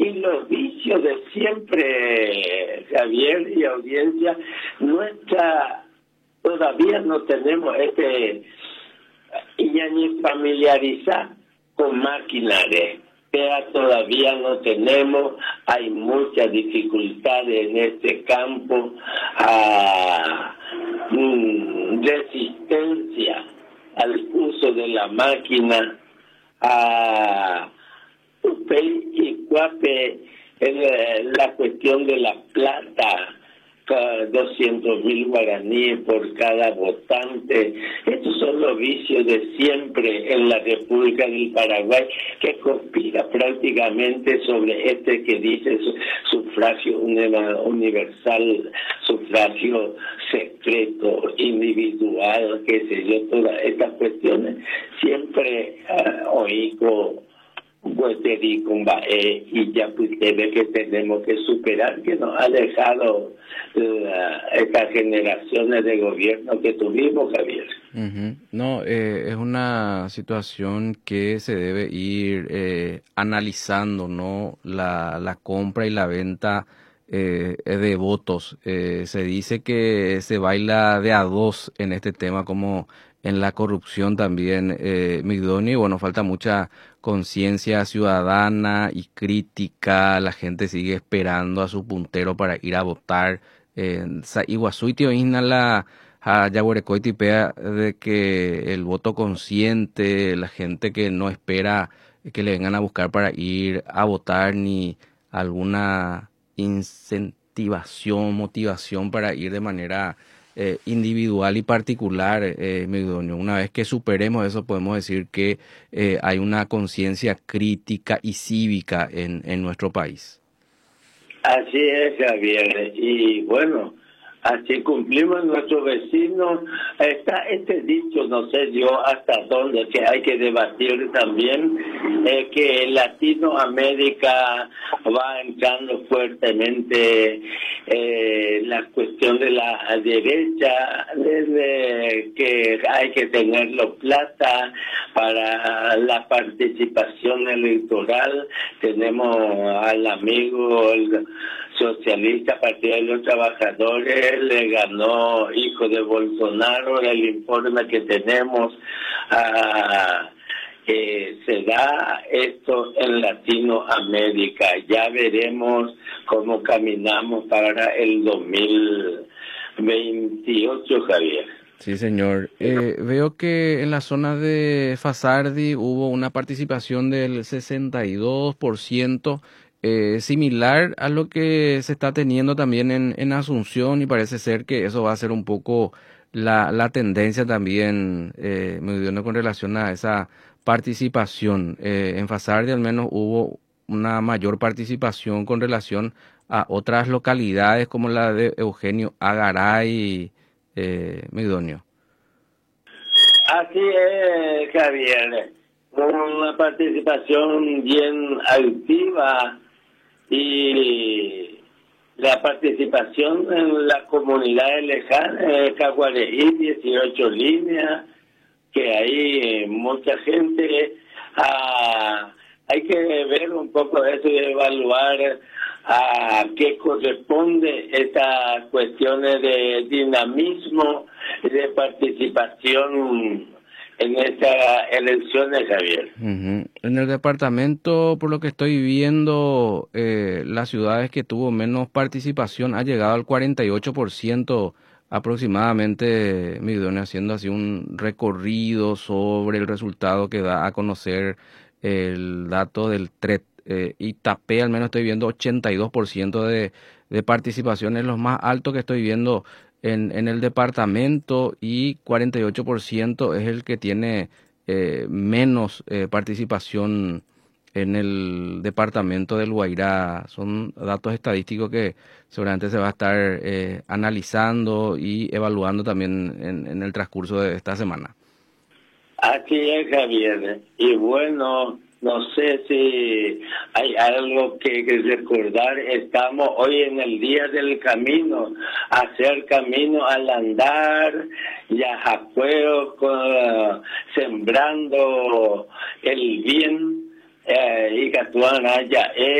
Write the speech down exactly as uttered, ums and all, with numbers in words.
Y los vicios de siempre, Javier y audiencia, nuestra, todavía no tenemos este, y ya ni familiarizar con maquinaria. Ya todavía no tenemos, hay muchas dificultades en este campo, a mm, resistencia al uso de la máquina, a y cuape en la cuestión de la plata, doscientos mil guaraníes por cada votante. Estos son los vicios de siempre en la República del Paraguay, que conspira prácticamente sobre este que dice sufragio universal, sufragio secreto, individual, qué sé yo, todas estas cuestiones. Siempre uh, oigo y ya pues ve que tenemos que superar, que nos ha dejado uh, estas generaciones de gobierno que tuvimos, Javier. Uh-huh. No, eh, es una situación que se debe ir eh, analizando, ¿no? La, la compra y la venta eh, de votos. Eh, se dice que se baila de a dos en este tema, como en la corrupción también, eh, Migdonio, y bueno, falta mucha conciencia ciudadana y crítica. La gente sigue esperando a su puntero para ir a votar. Eh, Iguazuitio Isnala a Yaguarecoitipea de que el voto consciente, la gente que no espera que le vengan a buscar para ir a votar, ni alguna incentivación, motivación para ir de manera Eh, individual y particular, eh, Migdonio. Una vez que superemos eso, podemos decir que eh, hay una conciencia crítica y cívica en, en nuestro país. Así es, Javier. Y bueno, así cumplimos nuestros vecinos. Está este dicho, no sé yo hasta dónde, que hay que debatir también, eh, que Latinoamérica va entrando fuertemente eh, la cuestión de la derecha, desde que hay que tenerlo plata para la participación electoral. Tenemos al amigo el socialista, Partido de los Trabajadores, le ganó hijo de Bolsonaro. El informe que tenemos a que se da esto en Latinoamérica. Ya veremos cómo caminamos para el dos mil veintiocho, Javier. Sí, señor. Eh, veo que en la zona de Fasardi hubo una participación del sesenta y dos por ciento, eh, similar a lo que se está teniendo también en, en Asunción, y parece ser que eso va a ser un poco la, la tendencia también, eh, Migdonio, con relación a esa participación. Eh, en Fasardi al menos hubo una mayor participación con relación a otras localidades como la de Eugenio Agaray, eh, Migdonio. Así es, Javier. Una participación bien activa y la participación en la comunidad lejana, eh, Caguareí, dieciocho líneas, que hay mucha gente. Ah, hay que ver un poco eso y evaluar a qué corresponde estas cuestiones de dinamismo y de participación en estas elecciones, Javier. Uh-huh. En el departamento, por lo que estoy viendo, eh, las ciudades que tuvo menos participación ha llegado al cuarenta y ocho por ciento aproximadamente, Migdonio, haciendo así un recorrido sobre el resultado que da a conocer el dato del T R E T. Eh, Itapé, al menos estoy viendo ochenta y dos por ciento de, de participación, es lo más alto que estoy viendo en, en el departamento, y cuarenta y ocho por ciento es el que tiene eh, menos eh, participación en el departamento del Guairá. Son datos estadísticos que seguramente se va a estar eh, analizando y evaluando también en, en el transcurso de esta semana. Así es, Javier. Y bueno, no sé si hay algo que, que recordar. Estamos hoy en el Día del Camino, hacer camino al andar, yajacueo, con, sembrando el bien, eh, y Catuana, ya